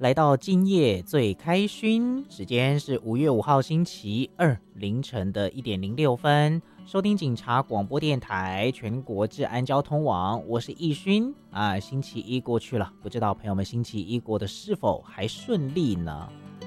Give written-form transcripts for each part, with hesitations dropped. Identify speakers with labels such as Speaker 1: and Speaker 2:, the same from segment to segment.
Speaker 1: 来到今夜最开勋，时间是5月5号星期二凌晨的1:06分，收听警察广播电台全国治安交通网，我是义勋啊。星期一过去了，不知道朋友们星期一过得是否还顺利呢？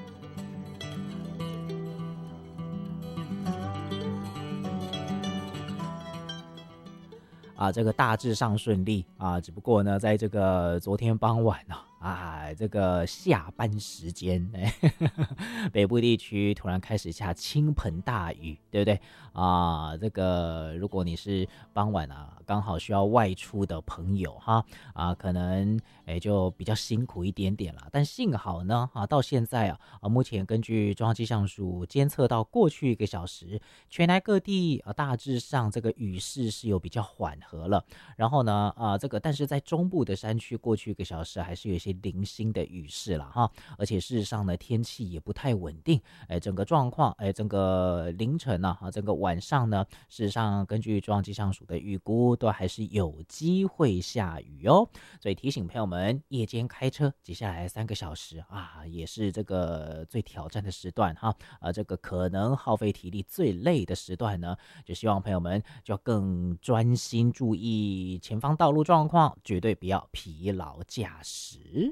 Speaker 1: 这个大致上顺利啊，只不过呢，在这个昨天傍晚呢，这个下班时间，北部地区突然开始下倾盆大雨，对不对这个如果你是傍晚刚好需要外出的朋友可能就比较辛苦一点点啦。但幸好呢到现在目前根据中央气象署监测到过去1个小时，全台各地大致上这个雨势是有比较缓和了。然后呢但是在中部的山区，过去1个小时还是有一些零星的雨势啦而且事实上呢，天气也不太稳定，整个状况整个凌晨整个晚上呢，事实上根据中央气象署的预估，都还是有机会下雨哦。所以提醒朋友们，夜间开车接下来3个小时也是这个最挑战的时段这个可能耗费体力最累的时段呢，就希望朋友们就要更专心注意前方道路状况，绝对不要疲劳驾驶。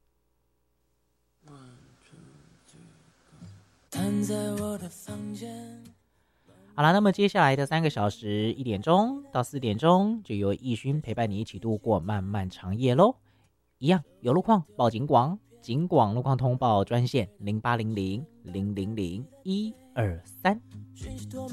Speaker 1: 好了，那么接下来的3个小时，1点钟到4点钟，就由义勋陪伴你一起度过漫漫长夜喽。一样有路况报警广，警广路况通报专线0800000123。讯息托